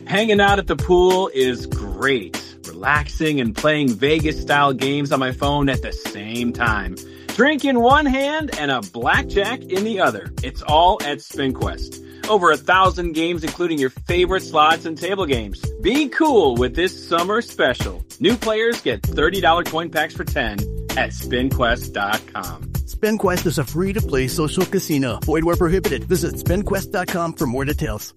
Hanging out at the pool is great. Relaxing and playing Vegas-style games on my phone at the same time. Drink in one hand and a blackjack in the other. It's all at SpinQuest. Over 1,000 games, including your favorite slots and table games. Be cool with this summer special. New players get $30 coin packs for 10 at SpinQuest.com. SpinQuest is a free-to-play social casino. Void where prohibited. Visit SpinQuest.com for more details.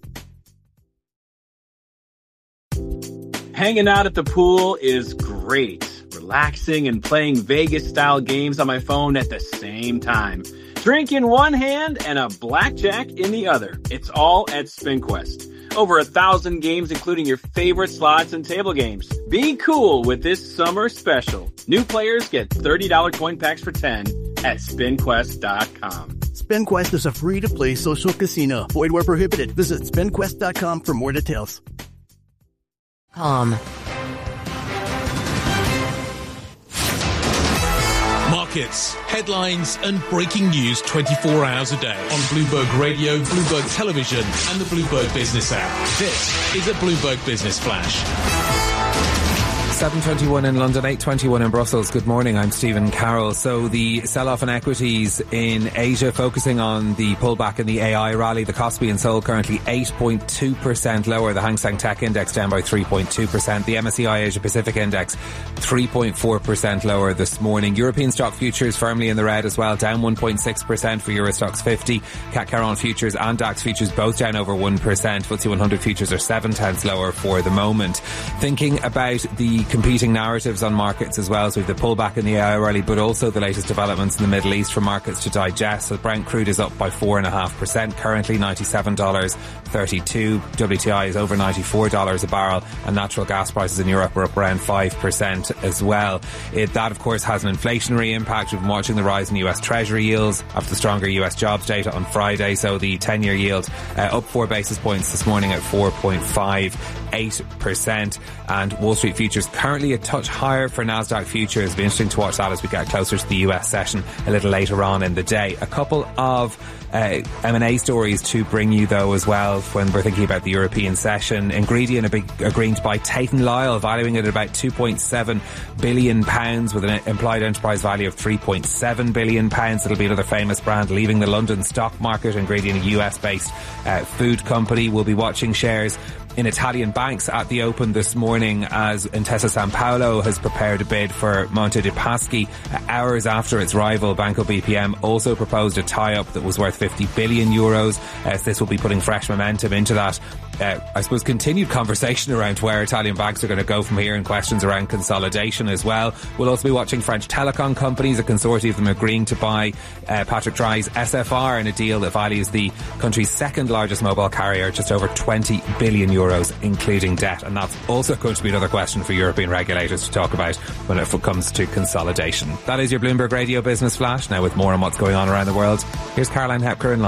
Hanging out at the pool is great. Relaxing and playing Vegas-style games on my phone at the same time. Drink in one hand and a blackjack in the other. It's all at SpinQuest. Over 1,000 games, including your favorite slots and table games. Be cool with this summer special. New players get $30 coin packs for 10 at SpinQuest.com. SpinQuest is a free-to-play social casino. Void where prohibited. Visit SpinQuest.com for more details. Markets, headlines and breaking news 24 hours a day on Bloomberg Radio, Bloomberg Television and the Bloomberg Business app. This is a Bloomberg Business Flash. 7:21 in London, 8:21 in Brussels. Good morning, I'm Stephen Carroll. So the sell-off in equities in Asia, focusing on the pullback in the AI rally. The Kospi in Seoul currently 8.2% lower. The Hang Seng Tech Index down by 3.2%. The MSCI Asia Pacific Index 3.4% lower this morning. European stock futures firmly in the red as well, down 1.6% for Euro Stoxx 50. CAC 40 futures and DAX futures both down over 1%. FTSE 100 futures are 0.7 lower for the moment. Thinking about the competing narratives on markets as well. So we have the pullback in the AI rally, but also the latest developments in the Middle East for markets to digest. So Brent crude is up by 4.5%, currently $97.32. WTI is over $94 a barrel, and natural gas prices in Europe are up around 5% as well. That, of course, has an inflationary impact. We've been watching the rise in US Treasury yields after the stronger US jobs data on Friday. So the 10-year yield up 4 basis points this morning at 4.58%, and Wall Street futures currently a touch higher for NASDAQ futures. It'll be interesting to watch that as we get closer to the US session a little later on in the day. A couple of M&A stories to bring you though as well when we're thinking about the European session. Ingredion agreeing to buy Tate & Lyle, valuing it at about £2.7 billion with an implied enterprise value of £3.7 billion. It'll be another famous brand leaving the London stock market. Ingredion, a US-based food company. We'll be watching shares in Italian banks at the open this morning as Intesa Sanpaolo has prepared a bid for Monte dei Paschi hours after its rival Banco BPM also proposed a tie-up that was worth €50 billion. This will be putting fresh momentum into that, I suppose, continued conversation around where Italian banks are going to go from here, and questions around consolidation as well. We'll also be watching French telecom companies, a consortium of them agreeing to buy Patrick Drahi's SFR in a deal that values the country's second largest mobile carrier just over €20 billion, including debt. And that's also going to be another question for European regulators to talk about when it comes to consolidation. That is your Bloomberg Radio Business Flash. Now with more on what's going on around the world, here's Caroline Hepker in London.